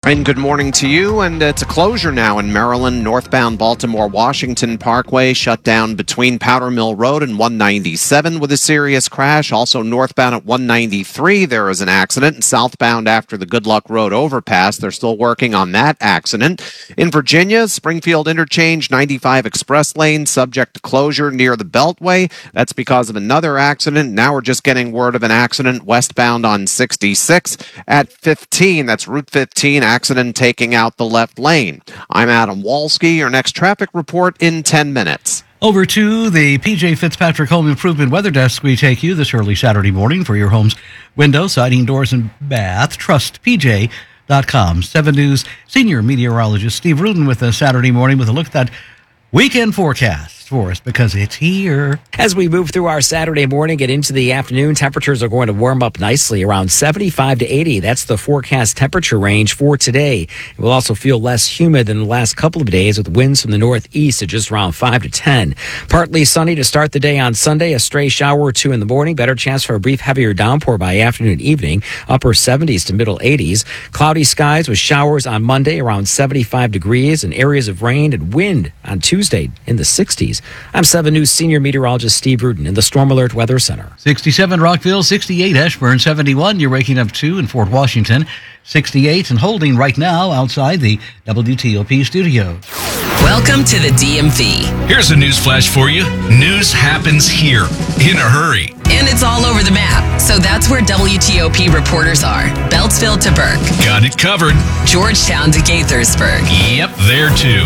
And good morning to you. And it's a closure now in Maryland. Northbound Baltimore-Washington Parkway shut down between Powder Mill Road and 197 with a serious crash. Also northbound at 193, there is an accident. And southbound after the Good Luck Road overpass, they're still working on that accident. In Virginia, Springfield Interchange 95 Express Lane subject to closure near the Beltway. That's because of another accident. Now we're just getting word of an accident westbound on 66 at 15. That's Route 15. Accident taking out the left lane. I'm Adam Walski. Your next traffic report in 10 minutes. Over to the P.J. Fitzpatrick Home Improvement Weather Desk. We take you this early Saturday morning for your home's window, siding, doors, and bath. Trust PJ.com. 7 News senior meteorologist Steve Rudin with us Saturday morning with a look at that weekend forecast for us, because it's here. As we move through our Saturday morning and into the afternoon, temperatures are going to warm up nicely around 75 to 80. That's the forecast temperature range for today. It will also feel less humid than the last couple of days, with winds from the northeast at just around 5 to 10. Partly sunny to start the day on Sunday. A stray shower or two in the morning. Better chance for a brief heavier downpour by afternoon and evening. Upper 70s to middle 80s. Cloudy skies with showers on Monday around 75 degrees and areas of rain and wind on Tuesday in the 60s. I'm 7 News senior meteorologist Steve Rudin in the Storm Alert Weather Center. 67 Rockville, 68 Ashburn, 71 you're waking up to in Fort Washington, 68 and holding right now outside the WTOP studio. Welcome to the DMV. Here's a news flash for you. News happens here in a hurry. And it's all over the map. So that's where WTOP reporters are. Beltsville to Burke. Got it covered. Georgetown to Gaithersburg. Yep, there too.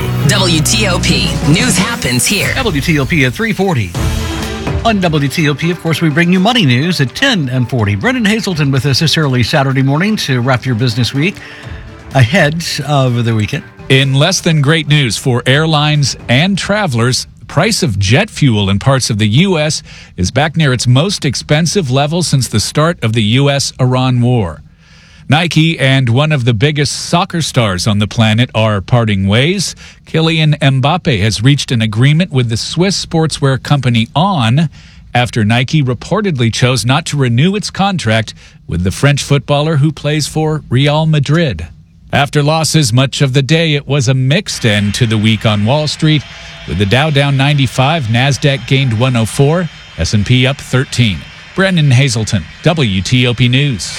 WTOP. News happens here. WTOP at 3:40. On WTOP, of course, we bring you money news at 10:40. Brendan Hazelton with us this early Saturday morning to wrap your business week ahead of the weekend. In less than great news for airlines and travelers, the price of jet fuel in parts of the U.S. is back near its most expensive level since the start of the U.S.-Iran war. Nike and one of the biggest soccer stars on the planet are parting ways. Kylian Mbappe has reached an agreement with the Swiss sportswear company On after Nike reportedly chose not to renew its contract with the French footballer who plays for Real Madrid. After losses much of the day, it was a mixed end to the week on Wall Street, with the Dow down 95, NASDAQ gained 104, S&P up 13. Brendan Hazelton, WTOP News.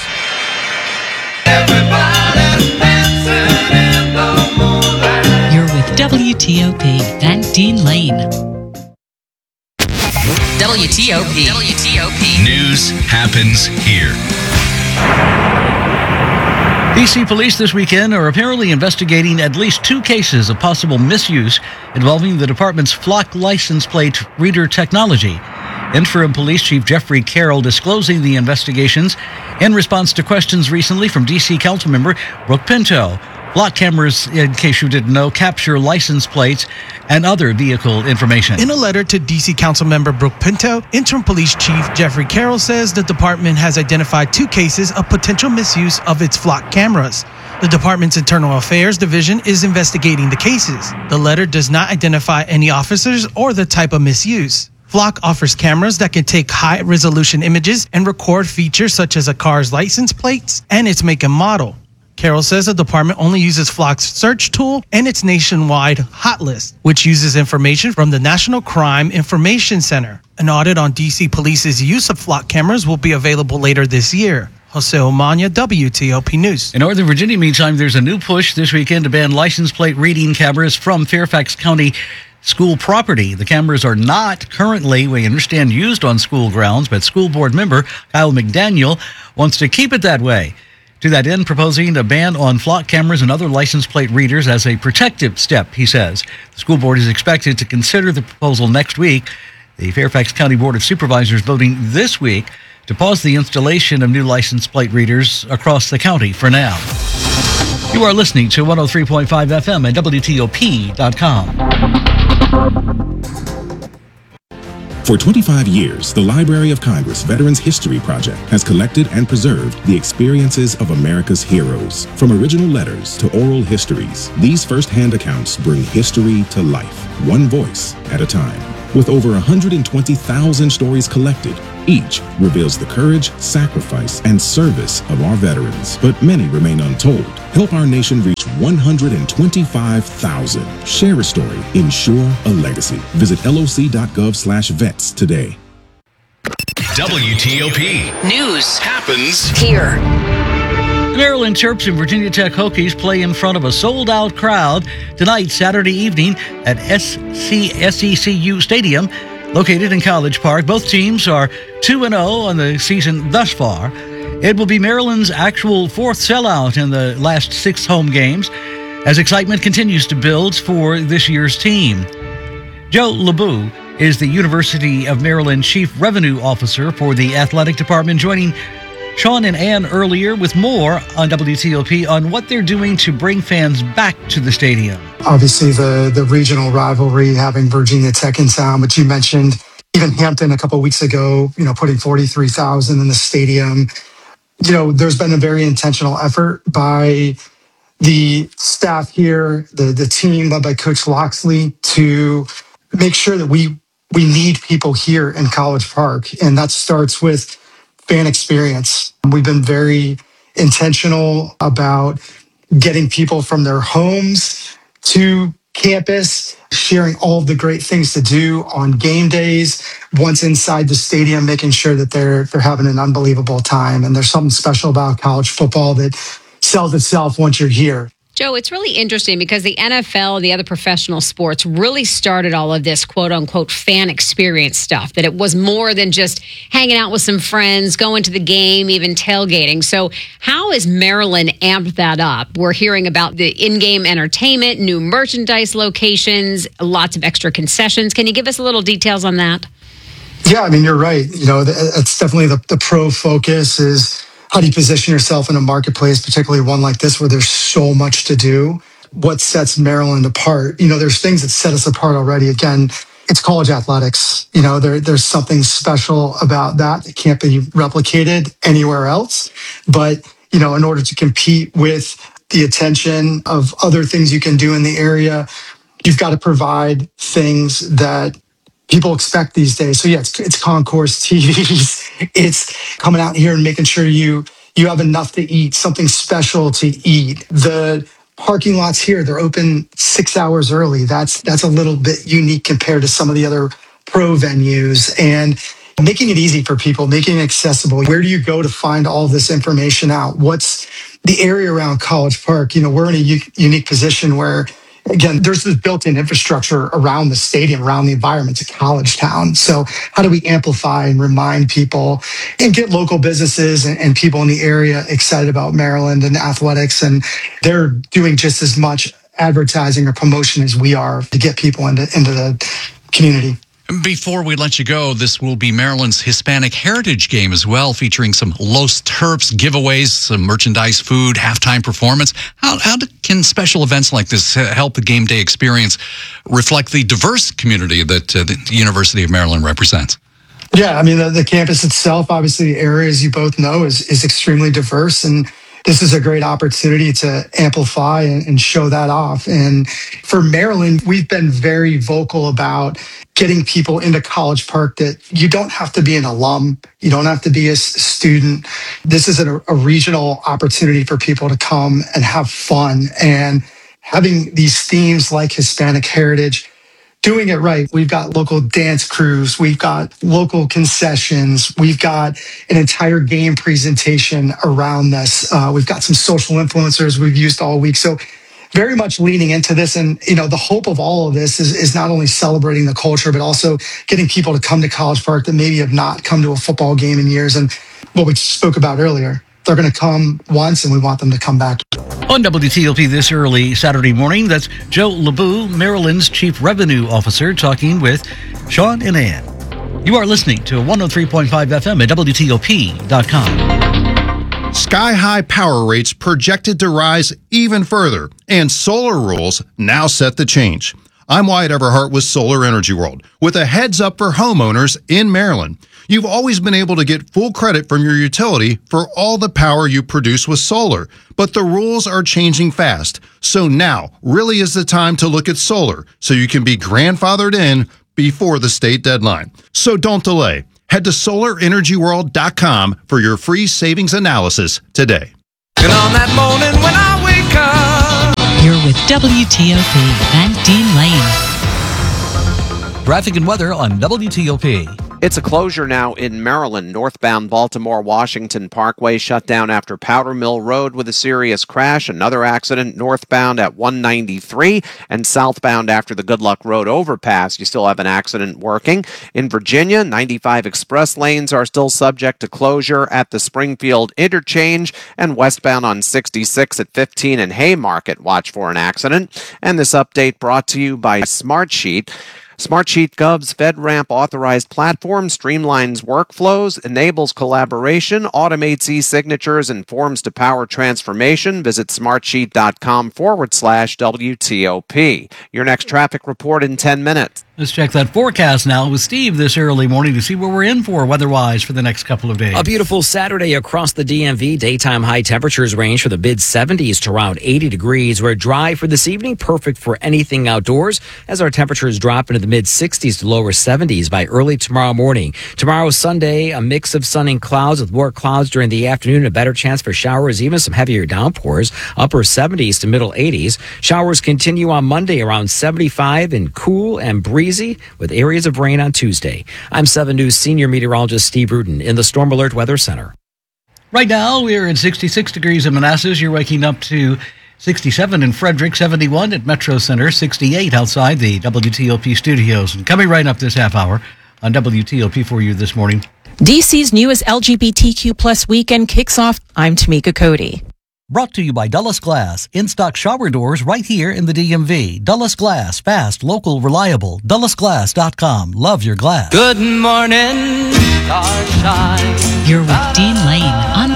You're with WTOP and Dean Lane. WTOP. News happens here. D.C. police this weekend are apparently investigating at least 2 cases of possible misuse involving the department's Flock license plate reader technology. Interim Police Chief Jeffrey Carroll disclosing the investigations in response to questions recently from D.C. Councilmember Brooke Pinto. Flock cameras, in case you didn't know, capture license plates and other vehicle information. In a letter to D.C. Councilmember Brooke Pinto, Interim Police Chief Jeffrey Carroll says the department has identified 2 cases of potential misuse of its Flock cameras. The department's Internal Affairs Division is investigating the cases. The letter does not identify any officers or the type of misuse. Flock offers cameras that can take high-resolution images and record features such as a car's license plates and its make and model. Carroll says the department only uses Flock's search tool and its nationwide hot list, which uses information from the National Crime Information Center. An audit on D.C. Police's use of Flock cameras will be available later this year. Jose Omania, WTOP News. In Northern Virginia, meantime, there's a new push this weekend to ban license plate reading cameras from Fairfax County school property. The cameras are not currently, we understand, used on school grounds, but school board member Kyle McDaniel wants to keep it that way. To that end, proposing a ban on Flock cameras and other license plate readers as a protective step, he says. The school board is expected to consider the proposal next week. The Fairfax County Board of Supervisors voting this week to pause the installation of new license plate readers across the county for now. You are listening to 103.5 FM at WTOP.com. For 25 years, the Library of Congress Veterans History Project has collected and preserved the experiences of America's heroes. From original letters to oral histories, these first-hand accounts bring history to life, one voice at a time. With over 120,000 stories collected, Each reveals the courage, sacrifice, and service of our veterans, but many remain untold. Help our nation reach 125,000. Share a story. Ensure a legacy. Visit loc.gov/vets today. WTOP. News Happens here. The Maryland Terps and Virginia Tech Hokies play in front of a sold-out crowd tonight, Saturday evening, at SECU Stadium, located in College Park. Both teams are 2-0 on the season thus far. It will be Maryland's actual fourth sellout in the last 6 home games, as excitement continues to build for this year's team. Joe LeBeau is the University of Maryland Chief Revenue Officer for the Athletic Department, joining Sean and Ann earlier with more on WTOP on what they're doing to bring fans back to the stadium. Obviously, the regional rivalry, having Virginia Tech in town, but you mentioned even Hampton a couple of weeks ago, putting 43,000 in the stadium. There's been a very intentional effort by the staff here, the team led by Coach Loxley, to make sure that we need people here in College Park. And that starts with fan experience. We've been very intentional about getting people from their homes to campus, sharing all of the great things to do on game days. Once inside the stadium, making sure that they're having an unbelievable time. And there's something special about college football that sells itself once you're here. Joe, it's really interesting because the NFL, the other professional sports, really started all of this quote-unquote fan experience stuff, that it was more than just hanging out with some friends, going to the game, even tailgating. So how has Maryland amped that up? We're hearing about the in-game entertainment, new merchandise locations, lots of extra concessions. Can you give us a little details on that? Yeah, you're right. It's definitely the pro focus is how do you position yourself in a marketplace, particularly one like this where there's so much to do? What sets Maryland apart? There's things that set us apart already. Again, it's college athletics. There's something special about that that can't be replicated anywhere else. But, in order to compete with the attention of other things you can do in the area, you've got to provide things that people expect these days. So yeah, it's concourse TVs. It's coming out here and making sure you have enough to eat, something special to eat. The parking lots here, they're open 6 hours early. That's a little bit unique compared to some of the other pro venues, and making it easy for people, making it accessible. Where do you go to find all this information out? What's the area around College Park? We're in a unique position where, again, there's this built-in infrastructure around the stadium, around the environment. It's a college town. So how do we amplify and remind people and get local businesses and people in the area excited about Maryland and athletics? And they're doing just as much advertising or promotion as we are to get people into the community. Before we let you go, this will be Maryland's Hispanic Heritage Game as well, featuring some Los Terps giveaways, some merchandise, food, halftime performance. How can special events like this help the game day experience reflect the diverse community that the University of Maryland represents? Yeah, the campus itself, obviously the area, as you both know, is extremely diverse, and this is a great opportunity to amplify and show that off. And for Maryland, we've been very vocal about getting people into College Park, that you don't have to be an alum. You don't have to be a student. This is a regional opportunity for people to come and have fun. And having these themes like Hispanic heritage, doing it right. We've got local dance crews. We've got local concessions. We've got an entire game presentation around this. We've got some social influencers we've used all week. So very much leaning into this. And, the hope of all of this is not only celebrating the culture, but also getting people to come to College Park that maybe have not come to a football game in years. And what we spoke about earlier, they're going to come once and we want them to come back. On WTOP this early Saturday morning, that's Joe LeBeau, Maryland's Chief Revenue Officer, talking with Sean and Ann. You are listening to 103.5 FM at WTOP.com. Sky-high power rates projected to rise even further, and solar rules now set the change. I'm Wyatt Everhart with Solar Energy World, with a heads up for homeowners in Maryland. You've always been able to get full credit from your utility for all the power you produce with solar, but the rules are changing fast. So now really is the time to look at solar so you can be grandfathered in before the state deadline. So don't delay. Head to solarenergyworld.com for your free savings analysis today. And on that morning when I wake up, You're with WTOP and Dean Lane. Traffic and weather on WTOP. It's a closure now in Maryland. Northbound Baltimore-Washington Parkway shut down after Powder Mill Road with a serious crash. Another accident northbound at 193 and southbound after the Good Luck Road overpass. You still have an accident working. In Virginia, 95 express lanes are still subject to closure at the Springfield interchange, and westbound on 66 at 15 and Haymarket. Watch for an accident. And this update brought to you by Smartsheet. Smartsheet Gov's FedRAMP authorized platform streamlines workflows, enables collaboration, automates e-signatures, and forms to power transformation. Visit smartsheet.com/WTOP. Your next traffic report in 10 minutes. Let's check that forecast now with Steve this early morning to see what we're in for weather-wise for the next couple of days. A beautiful Saturday across the DMV. Daytime high temperatures range for the mid-70s to around 80 degrees. We're dry for this evening, perfect for anything outdoors, as our temperatures drop into the mid-60s to lower 70s by early tomorrow morning. Tomorrow, Sunday, a mix of sun and clouds with more clouds during the afternoon, a better chance for showers, even some heavier downpours, upper 70s to middle 80s. Showers continue on Monday around 75 and cool and breezy with areas of rain on Tuesday. I'm 7 News senior meteorologist Steve Rudin in the Storm Alert Weather Center. Right now, we're at 66 degrees in Manassas. You're waking up to 67 in Frederick, 71 at Metro Center, 68 outside the WTOP studios. And coming right up this half hour on WTOP for you this morning. DC's newest LGBTQ plus weekend kicks off. I'm Tamika Cody. Brought to you by Dulles Glass. In-stock shower doors right here in the DMV. Dulles Glass. Fast, local, reliable. DullesGlass.com. Love your glass. good morning, starshine. You're with Dean Lane on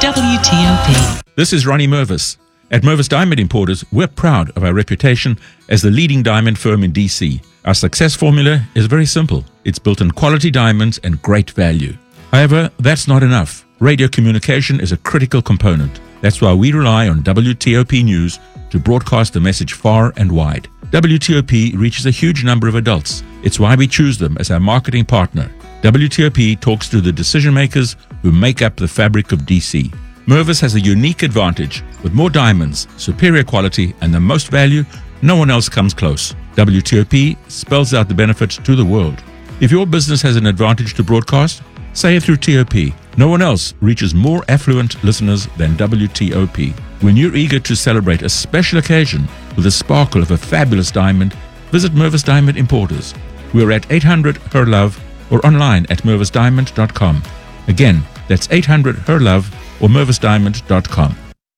WTOP. This is Ronnie Mervis. At Mervis Diamond Importers, we're proud of our reputation as the leading diamond firm in DC. Our success formula is very simple. It's built on quality diamonds and great value. However, that's not enough. Radio communication is a critical component. That's why we rely on WTOP News to broadcast the message far and wide. WTOP reaches a huge number of adults. It's why we choose them as our marketing partner. WTOP talks to the decision makers who make up the fabric of DC. Mervis has a unique advantage. With more diamonds, superior quality, and the most value, no one else comes close. WTOP spells out the benefits to the world. If your business has an advantage to broadcast, say it through TOP. No one else reaches more affluent listeners than WTOP. When you're eager to celebrate a special occasion with the sparkle of a fabulous diamond, visit Mervis Diamond Importers. We're at 800 Her Love or online at mervisdiamond.com. Again, that's 800 Her Love or mervisdiamond.com.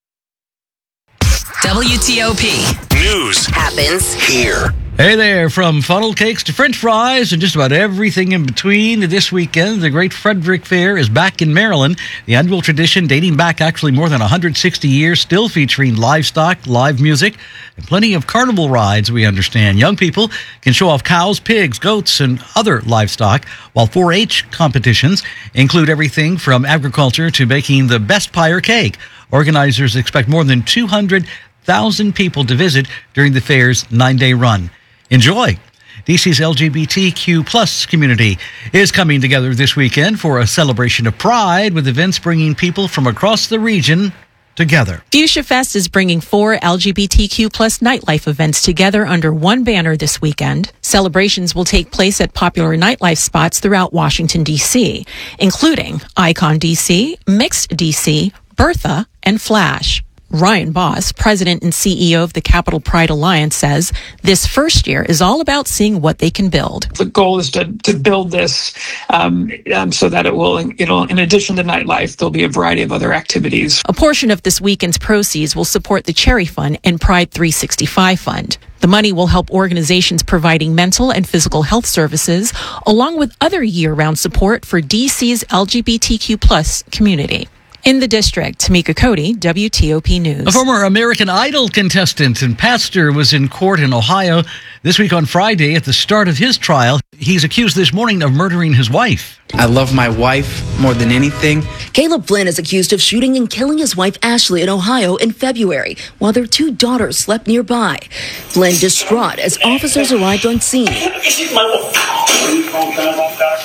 WTOP. News happens here. Hey there, from funnel cakes to French fries and just about everything in between. This weekend, the Great Frederick Fair is back in Maryland. The annual tradition dating back actually more than 160 years, still featuring livestock, live music, and plenty of carnival rides, we understand. Young people can show off cows, pigs, goats, and other livestock, while 4-H competitions include everything from agriculture to baking the best pie or cake. Organizers expect more than 200,000 people to visit during the fair's 9-day run. Enjoy! DC's LGBTQ plus community is coming together this weekend for a celebration of pride with events bringing people from across the region together. Fuchsia Fest is bringing 4 LGBTQ plus nightlife events together under one banner this weekend. Celebrations will take place at popular nightlife spots throughout Washington, D.C., including Icon D.C., Mixed D.C., Bertha, and Flash. Ryan Boss, president and CEO of the Capital Pride Alliance, says this first year is all about seeing what they can build. The goal is to build this so that it'll, in addition to nightlife, there'll be a variety of other activities. A portion of this weekend's proceeds will support the Cherry Fund and Pride 365 Fund. The money will help organizations providing mental and physical health services, along with other year-round support for DC's LGBTQ plus community. In the district, Tamika Cody, WTOP News. A former American Idol contestant and pastor was in court in Ohio this week on Friday at the start of his trial. He's accused this morning of murdering his wife. I love my wife more than anything. Caleb Flynn is accused of shooting and killing his wife Ashley in Ohio in February while their 2 daughters slept nearby. Flynn distraught as officers arrived on scene.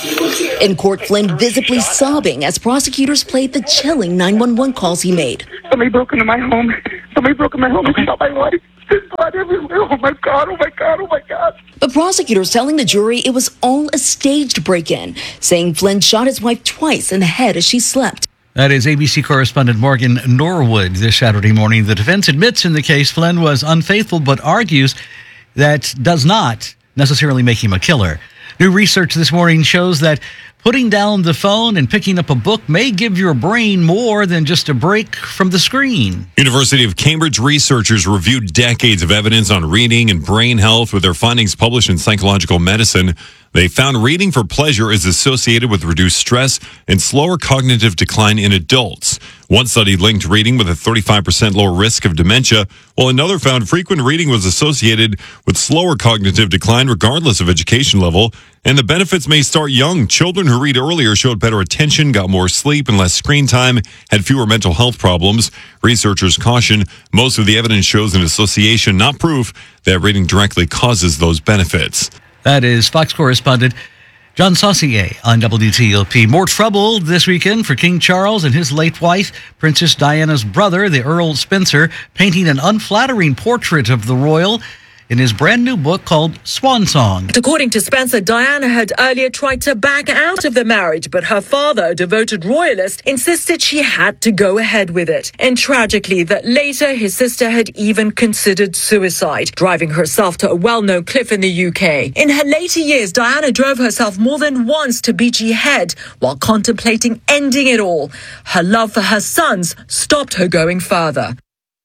In court, Flynn visibly sobbing as prosecutors played the chilling 911 calls he made. Somebody broke into my home. Somebody broke in my home and shot my wife. There's blood everywhere. Oh my God, oh my God, oh my God. But prosecutors telling the jury it was all a staged break-in, saying Flynn shot his wife twice in the head as she slept. That is ABC correspondent Morgan Norwood this Saturday morning. The defense admits in the case Flynn was unfaithful, but argues that does not necessarily make him a killer. New research this morning shows that putting down the phone and picking up a book may give your brain more than just a break from the screen. University of Cambridge researchers reviewed decades of evidence on reading and brain health with their findings published in Psychological Medicine. They found reading for pleasure is associated with reduced stress and slower cognitive decline in adults. One study linked reading with a 35% lower risk of dementia, while another found frequent reading was associated with slower cognitive decline regardless of education level. And the benefits may start young. Children who read earlier showed better attention, got more sleep and less screen time, had fewer mental health problems. Researchers caution most of the evidence shows an association, not proof, that reading directly causes those benefits. That is Fox correspondent John Saucier on WTOP. More trouble this weekend for King Charles and his late wife, Princess Diana's brother, the Earl Spencer, painting an unflattering portrait of the royal in his brand new book called Swan Song. According to Spencer, Diana had earlier tried to back out of the marriage, but her father, a devoted royalist, insisted she had to go ahead with it. And tragically, that later his sister had even considered suicide, driving herself to a well-known cliff in the UK. In her later years, Diana drove herself more than once to Beachy Head while contemplating ending it all. Her love for her sons stopped her going further.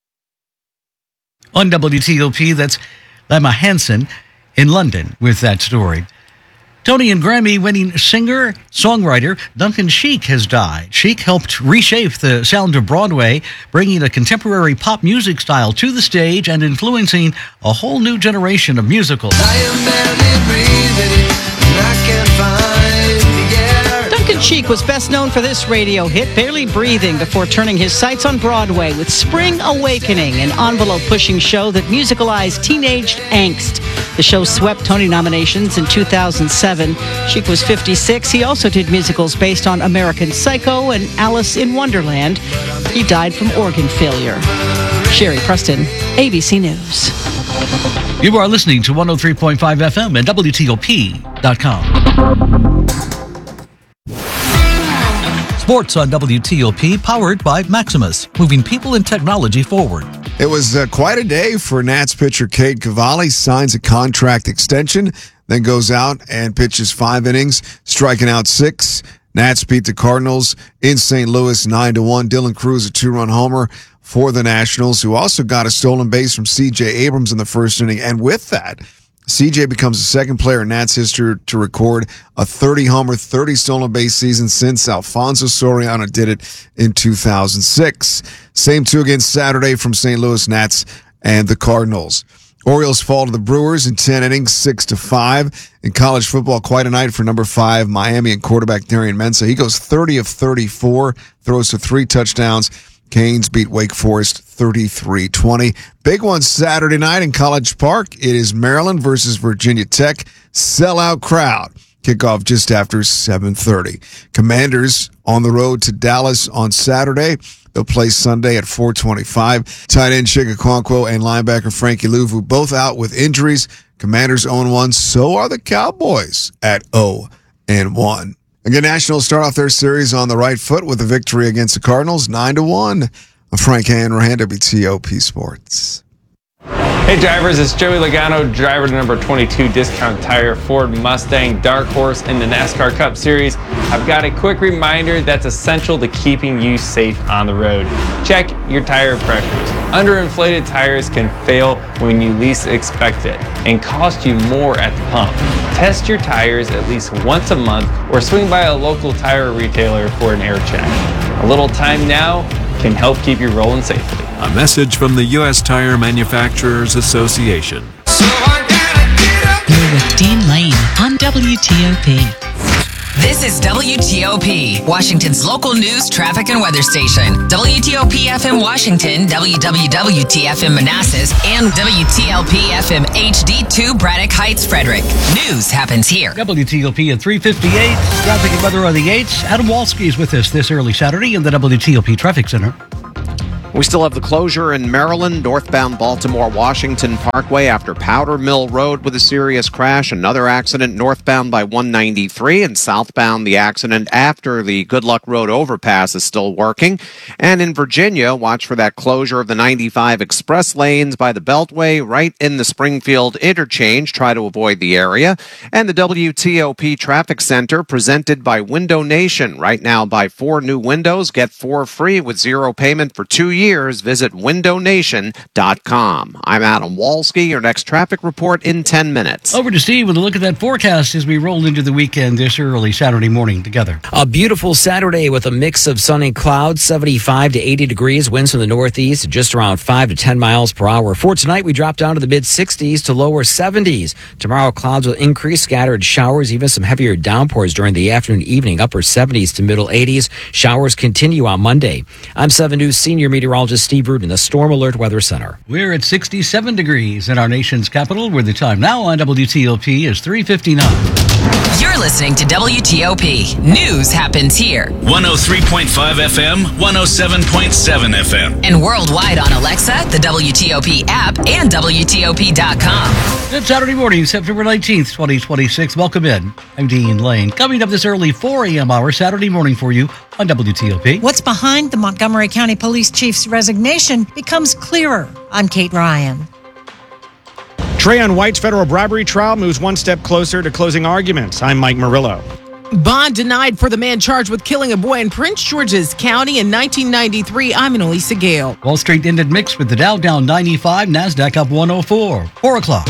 On WTOP, that's Lemma Hansen in London with that story. Tony and Grammy-winning singer, songwriter Duncan Sheik has died. Sheik helped reshape the sound of Broadway, bringing a contemporary pop music style to the stage and influencing a whole new generation of musicals. I am barely breathing, and I can't find the air. Duncan Sheik was best known for this radio hit, Barely Breathing, before turning his sights on Broadway with Spring Awakening, an envelope-pushing show that musicalized teenage angst. The show swept Tony nominations in 2007. Sheik was 56. He also did musicals based on American Psycho and Alice in Wonderland. He died from organ failure. Sherry Preston, ABC News. You are listening to 103.5 FM and WTOP.com. Sports on WTOP, powered by Maximus, moving people and technology forward. It was quite a day for Nats pitcher Cade Cavalli. Signs a contract extension, then goes out and pitches 5 innings, striking out 6. Nats beat the Cardinals in St. Louis 9-1. Dylan Cruz, a 2-run homer for the Nationals, who also got a stolen base from C.J. Abrams in the first inning. And with that, CJ becomes the second player in Nats history to record a 30-homer, 30 stolen base season since Alfonso Soriano did it in 2006. Same 2 again Saturday from St. Louis Nats and the Cardinals. Orioles fall to the Brewers in 10 innings, 6-5. In college football, quite a night for number 5 Miami and quarterback Darian Mensah. He goes 30 of 34, throws for 3 touchdowns. Canes beat Wake Forest 33-20. Big one Saturday night in College Park. It is Maryland versus Virginia Tech. Sellout crowd. Kickoff just after 7:30. Commanders on the road to Dallas on Saturday. They'll play Sunday at 4:25. Tight end Chig Okonkwo and linebacker Frankie Luvu both out with injuries. Commanders 0-1. So are the Cowboys at 0-1. Again, Nationals start off their series on the right foot with a victory against the Cardinals, 9-1. I'm Frank Hanrahan, WTOP Sports. Hey drivers, it's Joey Logano, driver to number 22 Discount Tire Ford Mustang Dark Horse in the NASCAR Cup Series. I've got a quick reminder that's essential to keeping you safe on the road. Check your tire pressures. Underinflated tires can fail when you least expect it and cost you more at the pump. Test your tires at least once a month or swing by a local tire retailer for an air check. A little time now can help keep you rolling safely. A message from the U.S. Tire Manufacturers Association. You're with Dean Lane on WTOP. This is WTOP, Washington's local news, traffic, and weather station. WTOP FM Washington, WWWT-FM Manassas, and WTLP FM HD2 Braddock Heights, Frederick. News happens here. WTOP at 3:58. Traffic and weather on the 8s. Adam Walski is with us this early Saturday in the WTOP Traffic Center. We still have the closure in Maryland, northbound Baltimore-Washington Parkway after Powder Mill Road with a serious crash. Another accident northbound by 193, and southbound the accident after the Good Luck Road overpass is still working. And in Virginia, watch for that closure of the 95 express lanes by the Beltway right in the Springfield interchange. Try to avoid the area. And the WTOP Traffic Center presented by Window Nation. Right now, buy 4 new windows, get 4 free with 0 payment for 2 years. Visit windownation.com. I'm Adam Walski. Your next traffic report in 10 minutes. Over to Steve with a look at that forecast as we roll into the weekend this early Saturday morning together. A beautiful Saturday with a mix of sun and clouds, 75 to 80 degrees, winds from the northeast, just around 5 to 10 miles per hour. For tonight, we drop down to the mid-60s to lower 70s. Tomorrow, clouds will increase, scattered showers, even some heavier downpours during the afternoon, evening, upper 70s to middle 80s. Showers continue on Monday. I'm 7 News senior meteorologist Steve Rudin, the Storm Alert Weather Center. We're at 67 degrees in our nation's capital, where the time now on WTOP is 3:59. You're listening to WTOP. News happens here. 103.5 FM, 107.7 FM. And worldwide on Alexa, the WTOP app, and WTOP.com. Good Saturday morning, September 19th, 2026. Welcome in. I'm Dean Lane. Coming up this early 4 a.m. hour Saturday morning for you on WTOP. What's behind the Montgomery County Police Chief's resignation becomes clearer. I'm Kate Ryan. Trayon White's federal bribery trial moves one step closer to closing arguments. I'm Mike Murillo. Bond denied for the man charged with killing a boy in Prince George's County in 1993. I'm Annalisa Gale. Wall Street ended mixed with the Dow down 95, NASDAQ up 104. 4 o'clock.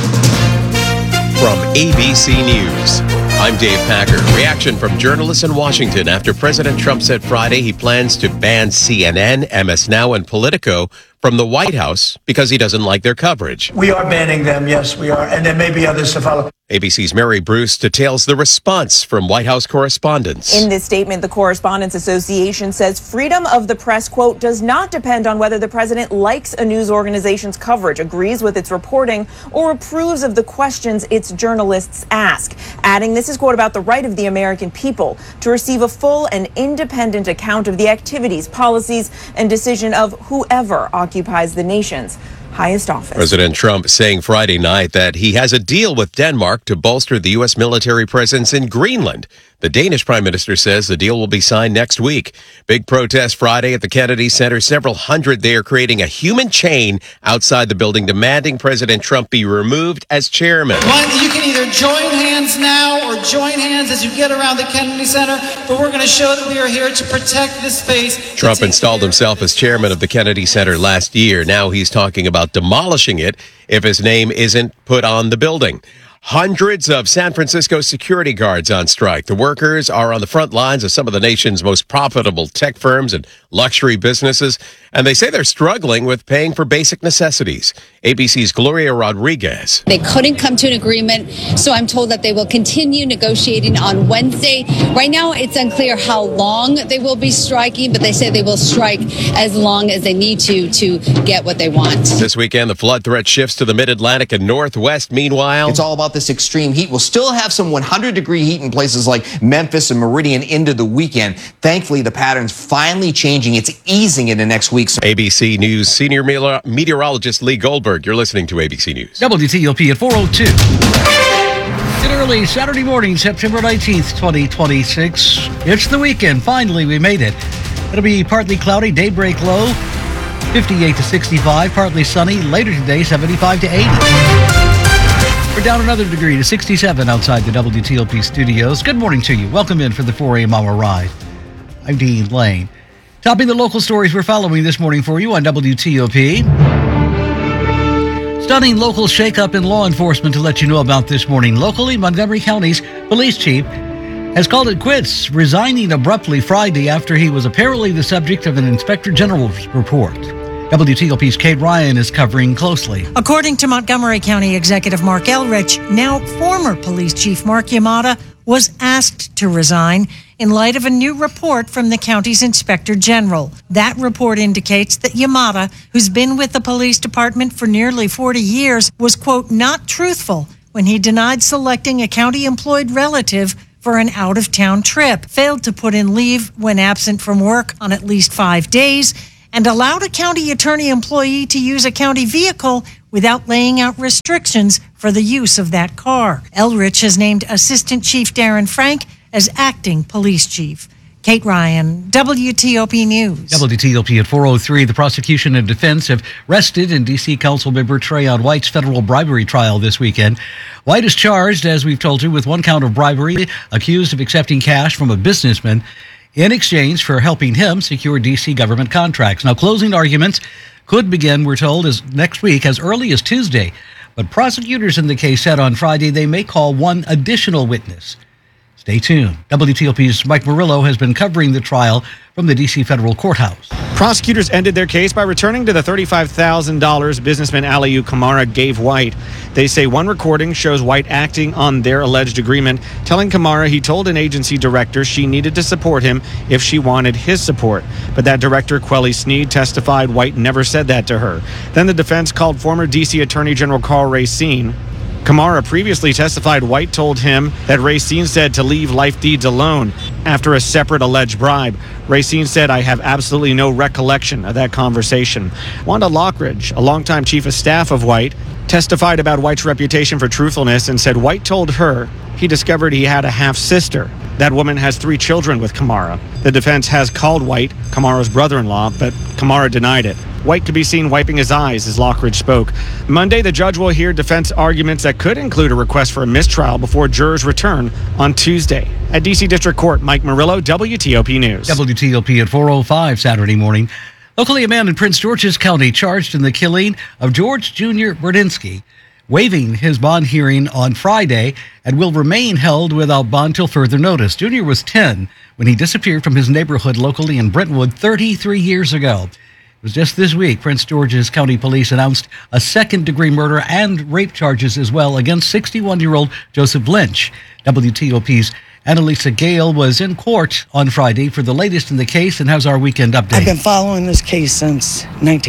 From ABC News, I'm Dave Packer. Reaction from journalists in Washington after President Trump said Friday he plans to ban CNN, MS Now, and Politico from the White House because he doesn't like their coverage. We are banning them, yes, we are, and there may be others to follow. ABC's Mary Bruce details the response from White House correspondents. In this statement, the Correspondents Association says freedom of the press, quote, does not depend on whether the president likes a news organization's coverage, agrees with its reporting, or approves of the questions its journalists ask. Adding, this is, quote, about the right of the American people to receive a full and independent account of the activities, policies, and decision of whoever occupies the nation's highest office. President Trump saying Friday night that he has a deal with Denmark to bolster the U.S. military presence in Greenland. The Danish prime minister says the deal will be signed next week. Big protest Friday at the Kennedy Center. Several hundred there creating a human chain outside the building demanding President Trump be removed as chairman. You can either join hands now or join hands as you get around the Kennedy Center, but we're going to show that we are here to protect this space. Trump installed himself as chairman of the Kennedy Center last year. Now he's talking about demolishing it if his name isn't put on the building. Hundreds of San Francisco security guards on strike. The workers are on the front lines of some of the nation's most profitable tech firms and luxury businesses, and they say they're struggling with paying for basic necessities. ABC's Gloria Rodriguez. They couldn't come to an agreement, so I'm told that they will continue negotiating on Wednesday. Right now, it's unclear how long they will be striking, but they say they will strike as long as they need to get what they want. This weekend, the flood threat shifts to the mid-Atlantic and Northwest. Meanwhile, it's all about this extreme heat. We'll still have some 100-degree heat in places like Memphis and Meridian into the weekend. Thankfully, the pattern's finally changing. It's easing into next week. ABC News senior meteorologist Lee Goldberg. You're listening to ABC News. WTOP at 4:02. Good early Saturday morning, September 19th, 2026. It's the weekend. Finally, we made it. It'll be partly cloudy, daybreak low, 58 to 65, partly sunny. Later today, 75 to 80. We're down another degree to 67 outside the WTOP studios. Good morning to you. Welcome in for the 4 a.m. hour ride. I'm Dean Lane. Topping the local stories we're following this morning for you on WTOP. Stunning local shakeup in law enforcement to let you know about this morning. Locally, Montgomery County's police chief has called it quits, resigning abruptly Friday after he was apparently the subject of an inspector general's report. WTOP's Kate Ryan is covering closely. According to Montgomery County Executive Mark Elrich, now former police chief Mark Yamada was asked to resign in light of a new report from the county's inspector general. That report indicates that Yamada, who's been with the police department for nearly 40 years, was, quote, not truthful when he denied selecting a county-employed relative for an out-of-town trip, failed to put in leave when absent from work on at least 5 days, and allowed a county attorney employee to use a county vehicle without laying out restrictions for the use of that car. Elrich has named Assistant Chief Darren Frank as acting police chief. Kate Ryan, WTOP News. WTOP at 4:03. The prosecution and defense have rested in D.C. Council member Trayon White's federal bribery trial this weekend. White is charged, as we've told you, with one count of bribery, accused of accepting cash from a businessman in exchange for helping him secure D.C. government contracts. Now, closing arguments could begin, we're told, as next week, as early as Tuesday. But prosecutors in the case said on Friday they may call one additional witness. Stay tuned. WTOP's Mike Murillo has been covering the trial from the D.C. federal courthouse. Prosecutors ended their case by returning to the $35,000 businessman Aliu Kamara gave White. They say one recording shows White acting on their alleged agreement, telling Kamara he told an agency director she needed to support him if she wanted his support. But that director, Quelly Sneed, testified White never said that to her. Then the defense called former D.C. Attorney General Karl Racine. Kamara previously testified White told him that Racine said to leave Life Deeds alone after a separate alleged bribe. Racine said, I have absolutely no recollection of that conversation. Wanda Lockridge, a longtime chief of staff of White, testified about White's reputation for truthfulness and said White told her he discovered he had a half-sister. That woman has 3 children with Kamara. The defense has called White Kamara's brother-in-law, but Kamara denied it. White could be seen wiping his eyes as Lockridge spoke. Monday, the judge will hear defense arguments that could include a request for a mistrial before jurors return on Tuesday. At D.C. District Court, Mike Murillo, WTOP News. WTOP at 4:05 Saturday morning. Locally, a man in Prince George's County charged in the killing of George Jr. Burdinsky, waiving his bond hearing on Friday and will remain held without bond till further notice. Jr. was 10 when he disappeared from his neighborhood locally in Brentwood 33 years ago. It was just this week Prince George's County Police announced a second-degree murder and rape charges as well against 61-year-old Joseph Lynch. WTOP's Annalisa Gale was in court on Friday for the latest in the case, and how's our weekend update? I've been following this case since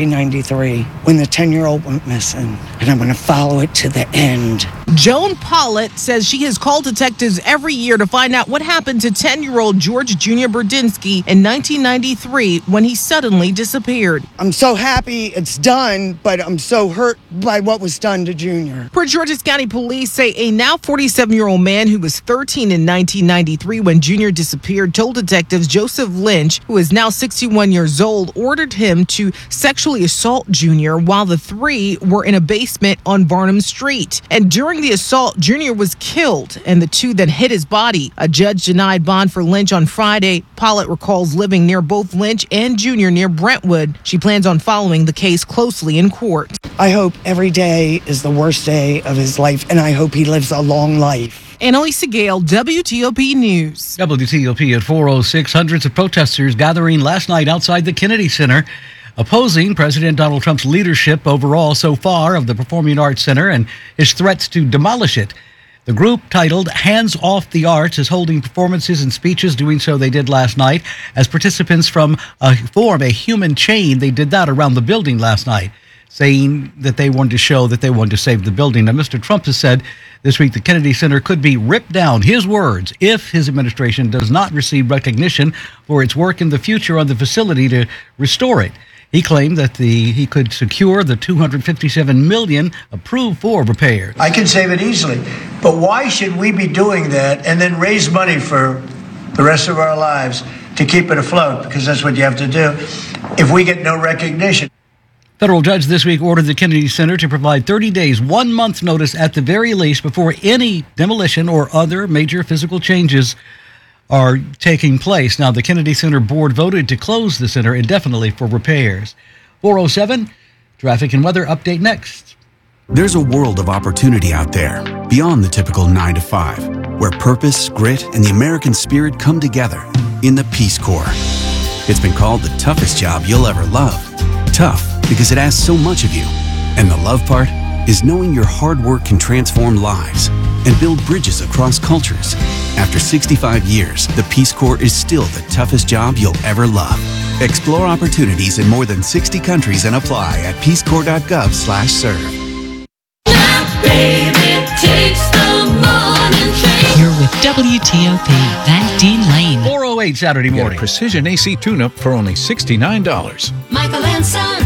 1993 when the 10-year-old went missing, and I'm going to follow it to the end. Joan Pollitt says she has called detectives every year to find out what happened to 10-year-old George Jr. Burdinsky in 1993 when he suddenly disappeared. I'm so happy it's done, but I'm so hurt by what was done to Junior. Prince George's County Police say a now 47-year-old man who was 13 in 1993 when Junior disappeared told detectives Joseph Lynch, who is now 61 years old, ordered him to sexually assault Junior while the three were in a basement on Barnum Street. And during the assault, Junior was killed, and the two then hit his body. A judge denied bond for Lynch on Friday. Pollitt recalls living near both Lynch and Junior near Brentwood. She plans on following the case closely in court. I hope every day is the worst day of his life, and I hope he lives a long life. Annalisa Gale, WTOP News. WTOP at 4:06. Hundreds of protesters gathering last night outside the Kennedy Center, opposing President Donald Trump's leadership overall so far of the Performing Arts Center and his threats to demolish it. The group, titled Hands Off the Arts, is holding performances and speeches. Doing so they did last night as participants form a human chain. They did that around the building last night, saying that they wanted to show that they wanted to save the building. Now, Mr. Trump has said this week the Kennedy Center could be ripped down, his words, if his administration does not receive recognition for its work in the future on the facility to restore it. He claimed that he could secure the $257 million approved for repairs. I can save it easily. But why should we be doing that and then raise money for the rest of our lives to keep it afloat? Because that's what you have to do if we get no recognition. Federal judge this week ordered the Kennedy Center to provide 30 days, 1 month notice at the very least before any demolition or other major physical changes are taking place. Now, the Kennedy Center board voted to close the center indefinitely for repairs. 4:07, traffic and weather update next. There's a world of opportunity out there beyond the typical 9 to 5, where purpose, grit, and the American spirit come together in the Peace Corps. It's been called the toughest job you'll ever love. Tough because it asks so much of you. And the love part? is knowing your hard work can transform lives and build bridges across cultures. After 65 years, the Peace Corps is still the toughest job you'll ever love. Explore opportunities in more than 60 countries and apply at peacecorps.gov/serve. You're with WTOP and Dean Lane. 408 Saturday morning. Precision AC tune-up for only $69. Michael and Son.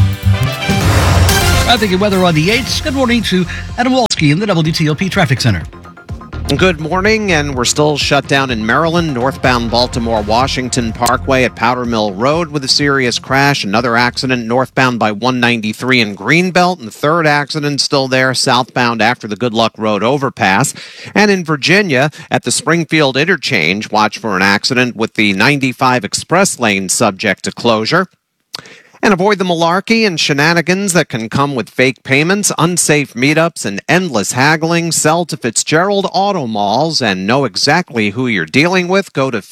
Traffic and weather on the 8th. Good morning to Adam Walski in the WTOP Traffic Center. Good morning, and we're still shut down in Maryland, northbound Baltimore-Washington Parkway at Powder Mill Road with a serious crash. Another accident northbound by 193 in Greenbelt, and the third accident still there southbound after the Good Luck Road overpass. And in Virginia, at the Springfield interchange, watch for an accident with the 95 express lane subject to closure. And avoid the malarkey and shenanigans that can come with fake payments, unsafe meetups, and endless haggling. Sell to Fitzgerald Auto Malls and know exactly who you're dealing with. Go to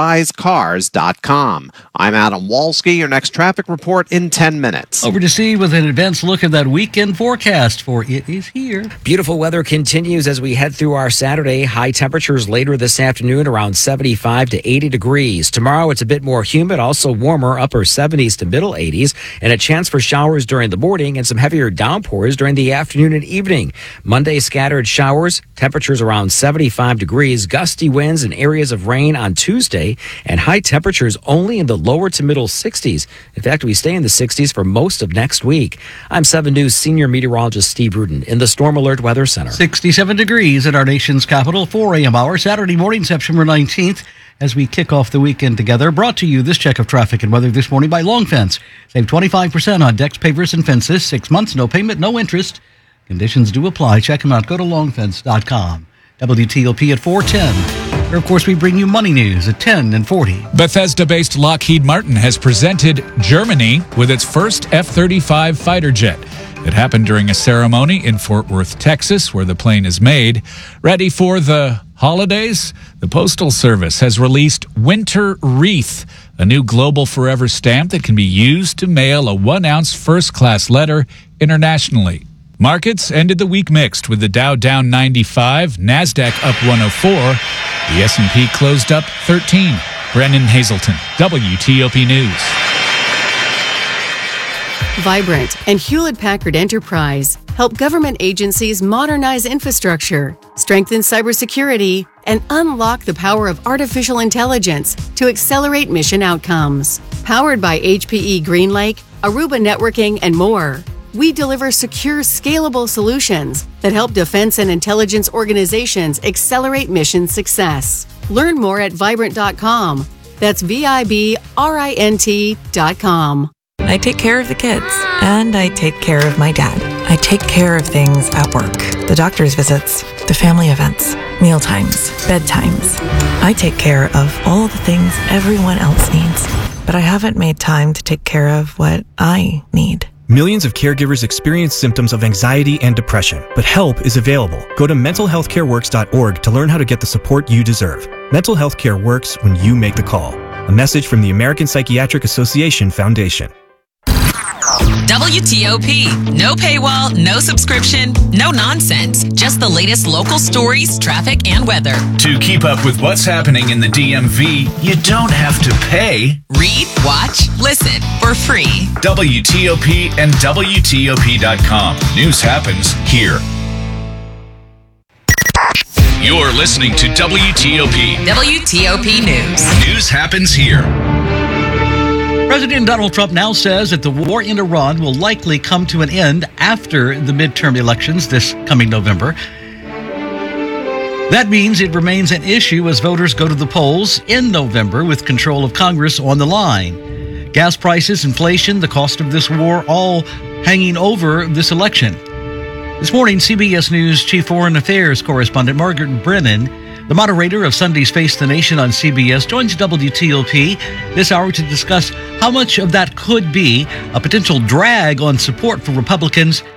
fitzbuyscars.com. I'm Adam Walski. Your next traffic report in 10 minutes. Over to Steve with an advanced look at that weekend forecast, for it is here. Beautiful weather continues as we head through our Saturday. High temperatures later this afternoon around 75 to 80 degrees. Tomorrow it's a bit more humid, also warmer, upper 70s to middle 80s. And a chance for showers during the morning and some heavier downpours during the afternoon and evening. Monday, scattered showers, temperatures around 75 degrees, gusty winds and areas of rain on Tuesday, and high temperatures only in the lower to middle 60s. In fact, we stay in the 60s for most of next week. I'm 7 News senior meteorologist Steve Rudin in the Storm Alert Weather Center. 67 degrees at our nation's capital, 4 a.m. hour, Saturday morning, September 19th. As we kick off the weekend together, brought to you this check of traffic and weather this morning by Long Fence. Save 25% on decks, pavers, and fences. 6 months, no payment, no interest. Conditions do apply. Check them out. Go to longfence.com. WTOP at 4:10. Here, of course, we bring you money news at 10 and 40. Bethesda-based Lockheed Martin has presented Germany with its first F-35 fighter jet. It happened during a ceremony in Fort Worth, Texas, where the plane is made. Ready for the holidays? The Postal Service has released Winter Wreath, a new global forever stamp that can be used to mail a 1-ounce first-class letter internationally. Markets ended the week mixed, with the Dow down 95, NASDAQ up 104. The S&P closed up 13. Brennan Hazelton, WTOP News. Vibrant and Hewlett-Packard Enterprise help government agencies modernize infrastructure, strengthen cybersecurity, and unlock the power of artificial intelligence to accelerate mission outcomes. Powered by HPE GreenLake, Aruba Networking, and more, we deliver secure, scalable solutions that help defense and intelligence organizations accelerate mission success. Learn more at Vibrant.com. That's VIBRINT.com. I take care of the kids, and I take care of my dad. I take care of things at work. The doctor's visits, the family events, mealtimes, bedtimes. I take care of all the things everyone else needs, but I haven't made time to take care of what I need. Millions of caregivers experience symptoms of anxiety and depression, but help is available. Go to mentalhealthcareworks.org to learn how to get the support you deserve. Mental health care works when you make the call. A message from the American Psychiatric Association Foundation. WTOP. No paywall, no subscription, no nonsense. Just the latest local stories, traffic, and weather. To keep up with what's happening in the DMV, you don't have to pay. Read, watch, listen for free. WTOP and WTOP.com. News happens here. You're listening to WTOP. WTOP News. News happens here. President Donald Trump now says that the war in Iran will likely come to an end after the midterm elections this coming November. That means it remains an issue as voters go to the polls in November with control of Congress on the line. Gas prices, inflation, the cost of this war, all hanging over this election. This morning, CBS News Chief Foreign Affairs Correspondent Margaret Brennan, the moderator of Sunday's Face the Nation on CBS, joins WTOP this hour to discuss how much of that could be a potential drag on support for Republicans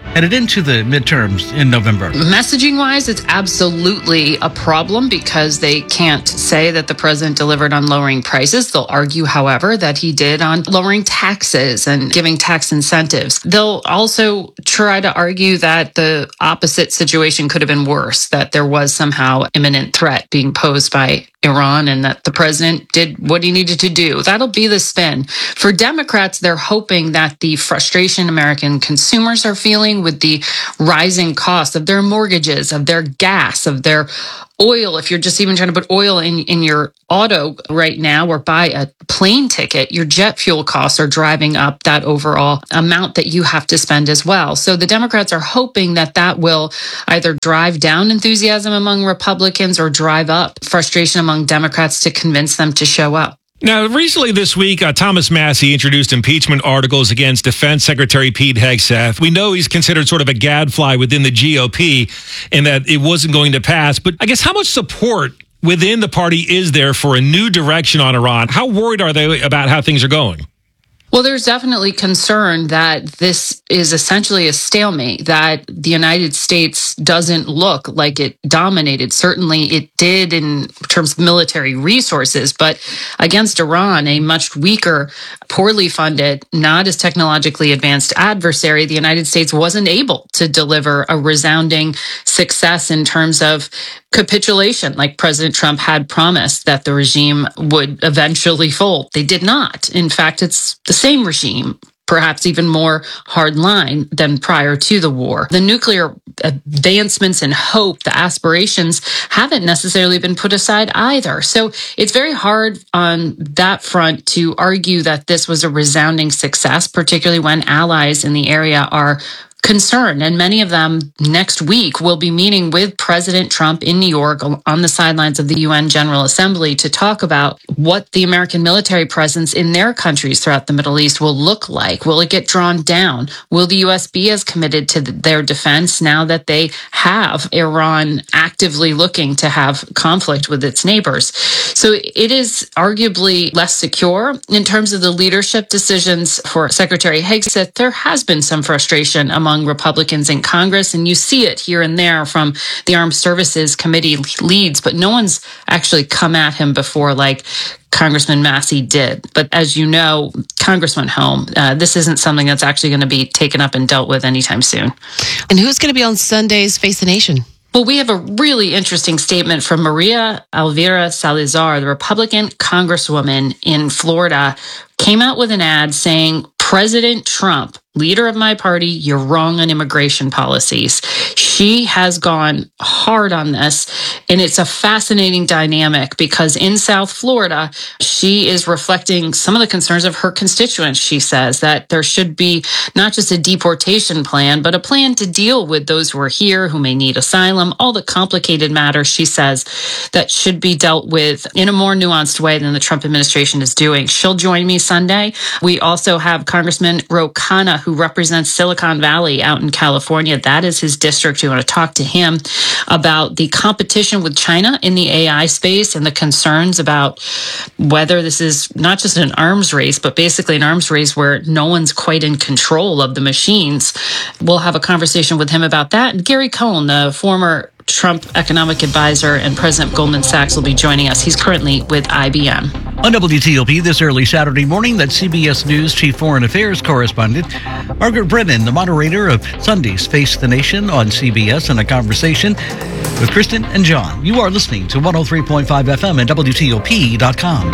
headed into the midterms in November? Messaging-wise, it's absolutely a problem because they can't say that the president delivered on lowering prices. They'll argue, however, that he did on lowering taxes and giving tax incentives. They'll also try to argue that the opposite situation could have been worse, that there was somehow imminent threat being posed by Iran and that the president did what he needed to do. That'll be the spin. For Democrats, they're hoping that the frustration American consumers are feeling with the rising cost of their mortgages, of their gas, of their oil, if you're just even trying to put oil in your auto right now or buy a plane ticket, your jet fuel costs are driving up that overall amount that you have to spend as well. So the Democrats are hoping that that will either drive down enthusiasm among Republicans or drive up frustration among Democrats to convince them to show up. Now, recently this week, Thomas Massie introduced impeachment articles against Defense Secretary Pete Hegseth. We know he's considered sort of a gadfly within the GOP and that it wasn't going to pass. But I guess how much support within the party is there for a new direction on Iran? How worried are they about how things are going? Well, there's definitely concern that this is essentially a stalemate, that the United States doesn't look like it dominated. Certainly it did in terms of military resources, but against Iran, a much weaker, poorly funded, not as technologically advanced adversary, the United States wasn't able to deliver a resounding success in terms of capitulation, like President Trump had promised that the regime would eventually fold. They did not. In fact, it's the same regime, perhaps even more hardline than prior to the war. The nuclear advancements and hope, the aspirations, haven't necessarily been put aside either. So it's very hard on that front to argue that this was a resounding success, particularly when allies in the area are concerned. And many of them next week will be meeting with President Trump in New York on the sidelines of the UN General Assembly to talk about what the American military presence in their countries throughout the Middle East will look like. Will it get drawn down? Will the U.S. be as committed to their defense now that they have Iran actively looking to have conflict with its neighbors? So it is arguably less secure in terms of the leadership decisions for Secretary Hegseth. There has been some frustration among Republicans in Congress, and you see it here and there from the Armed Services Committee leads, but no one's actually come at him before like Congressman Massie did. But as you know, Congress went home. This isn't something that's actually going to be taken up and dealt with anytime soon. And who's going to be on Sunday's Face the Nation? Well, we have a really interesting statement from Maria Elvira Salazar, the Republican congresswoman in Florida, came out with an ad saying, President Trump, leader of my party, you're wrong on immigration policies. She has gone hard on this, and it's a fascinating dynamic because in South Florida, she is reflecting some of the concerns of her constituents. She says that there should be not just a deportation plan, but a plan to deal with those who are here, who may need asylum, all the complicated matters, she says, that should be dealt with in a more nuanced way than the Trump administration is doing. She'll join me Sunday. We also have Congressman Ro Khanna, who represents Silicon Valley out in California. That is his district. We want to talk to him about the competition with China in the AI space and the concerns about whether this is not just an arms race, but basically an arms race where no one's quite in control of the machines. We'll have a conversation with him about that. And Gary Cohn, the former Trump economic advisor and president of Goldman Sachs, will be joining us. He's currently with IBM. On WTOP this early Saturday morning, that's CBS News Chief Foreign Affairs Correspondent Margaret Brennan, the moderator of Sunday's Face the Nation on CBS, in a conversation with Kristen and John. You are listening to 103.5 FM and WTOP.com.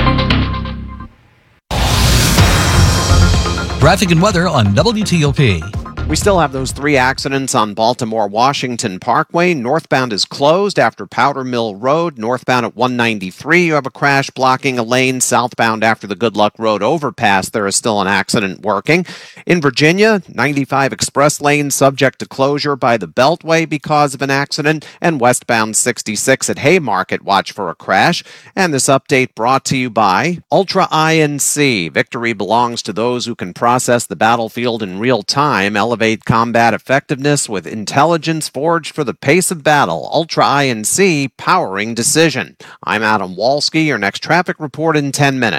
Traffic and weather on WTOP. We still have those 3 accidents on Baltimore-Washington Parkway. Northbound is closed after Powder Mill Road. Northbound at 193, you have a crash blocking a lane. Southbound after the Good Luck Road overpass, there is still an accident working. In Virginia, 95 express lane subject to closure by the Beltway because of an accident. And westbound 66 at Haymarket, watch for a crash. And this update brought to you by Ultra INC. Victory belongs to those who can process the battlefield in real time. Elevate combat effectiveness with intelligence forged for the pace of battle. Ultra INC, powering decision. I'm Adam Walski. Your next traffic report in 10 minutes.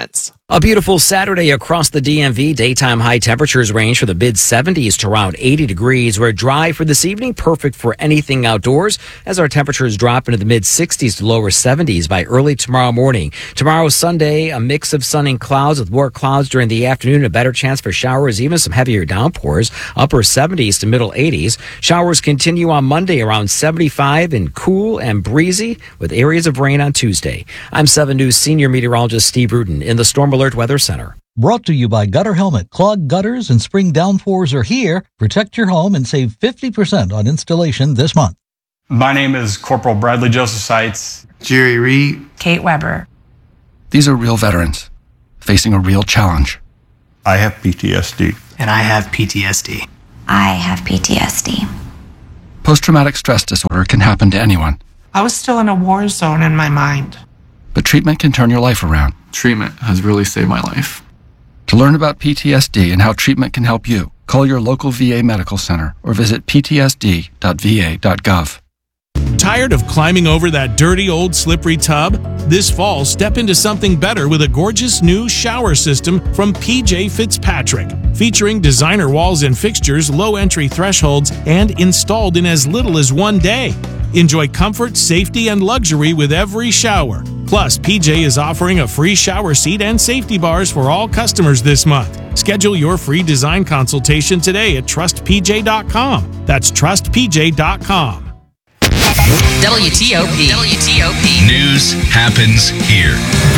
A beautiful Saturday across the DMV. Daytime high temperatures range for the mid-70s to around 80 degrees. We're dry for this evening, perfect for anything outdoors, as our temperatures drop into the mid-60s to lower 70s by early tomorrow morning. Tomorrow, Sunday, a mix of sun and clouds with more clouds during the afternoon, a better chance for showers, even some heavier downpours, upper 70s to middle 80s. Showers continue on Monday around 75 and cool and breezy with areas of rain on Tuesday. I'm 7 News senior meteorologist Steve Rudin in the Storm Alert Weather Center. Brought to you by Gutter Helmet. Clogged gutters and spring downpours are here. Protect your home and save 50% on installation this month. My name is Corporal Bradley Joseph Seitz. Jerry Reed. Kate Weber. These are real veterans facing a real challenge. I have PTSD. And I have PTSD. I have PTSD. Post-traumatic stress disorder can happen to anyone. I was still in a war zone in my mind. But treatment can turn your life around. Treatment has really saved my life. To learn about PTSD and how treatment can help you, call your local VA medical center or visit ptsd.va.gov. Tired of climbing over that dirty old slippery tub? This fall, step into something better with a gorgeous new shower system from PJ Fitzpatrick, featuring designer walls and fixtures, low entry thresholds, and installed in as little as 1 day. Enjoy comfort, safety, and luxury with every shower. Plus, PJ is offering a free shower seat and safety bars for all customers this month. Schedule your free design consultation today at trustpj.com. That's trustpj.com. WTOP. News happens here.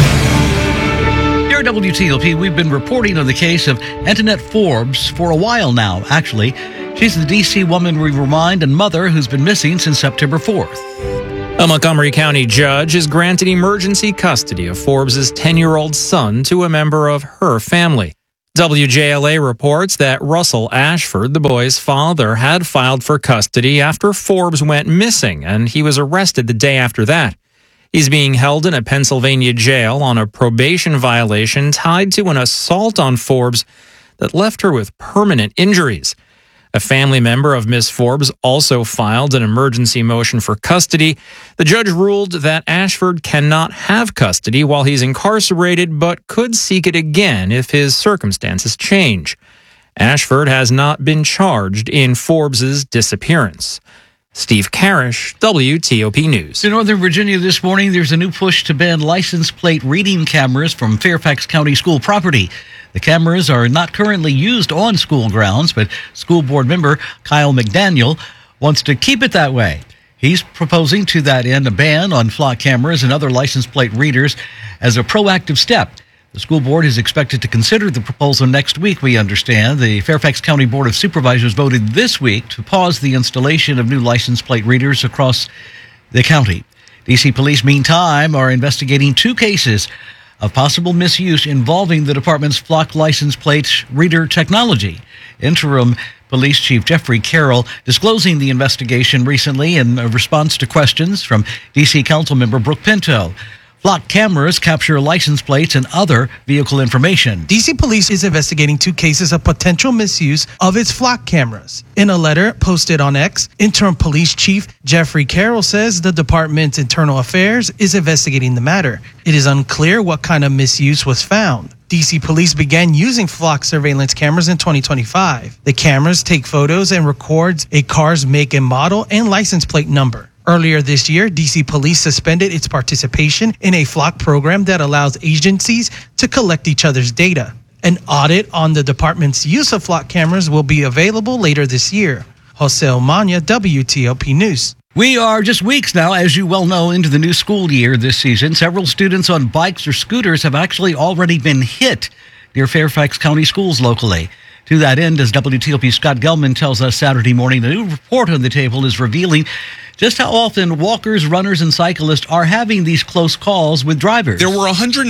Here at WTOP, we've been reporting on the case of Antoinette Forbes for a while now, actually. She's the D.C. woman we remind and mother who's been missing since September 4th. A Montgomery County judge has granted emergency custody of Forbes' 10-year-old son to a member of her family. WJLA reports that Russell Ashford, the boy's father, had filed for custody after Forbes went missing, and he was arrested the day after that. He's being held in a Pennsylvania jail on a probation violation tied to an assault on Forbes that left her with permanent injuries. A family member of Miss Forbes also filed an emergency motion for custody. The judge ruled that Ashford cannot have custody while he's incarcerated, but could seek it again if his circumstances change. Ashford has not been charged in Forbes' disappearance. Steve Karish, WTOP News. In Northern Virginia this morning, there's a new push to ban license plate reading cameras from Fairfax County school property. The cameras are not currently used on school grounds, but school board member Kyle McDaniel wants to keep it that way. He's proposing to that end a ban on flock cameras and other license plate readers as a proactive step. The school board is expected to consider the proposal next week, we understand. The Fairfax County Board of Supervisors voted this week to pause the installation of new license plate readers across the county. D.C. police, meantime, are investigating 2 cases of possible misuse involving the department's flock license plate reader technology. Interim Police Chief Jeffrey Carroll disclosing the investigation recently in response to questions from D.C. Councilmember Brooke Pinto. Flock cameras capture license plates and other vehicle information. D.C. Police is investigating 2 cases of potential misuse of its flock cameras. In a letter posted on X, Interim Police Chief Jeffrey Carroll says the department's internal affairs is investigating the matter. It is unclear what kind of misuse was found. D.C. Police began using flock surveillance cameras in 2025. The cameras take photos and records a car's make and model and license plate number. Earlier this year, D.C. Police suspended its participation in a flock program that allows agencies to collect each other's data. An audit on the department's use of flock cameras will be available later this year. Jose Omania, WTOP News. We are just weeks now, as you well know, into the new school year this season. Several students on bikes or scooters have actually already been hit near Fairfax County schools locally. To that end, as WTOP's Scott Gelman tells us Saturday morning, the new report on the table is revealing just how often walkers, runners, and cyclists are having these close calls with drivers. There were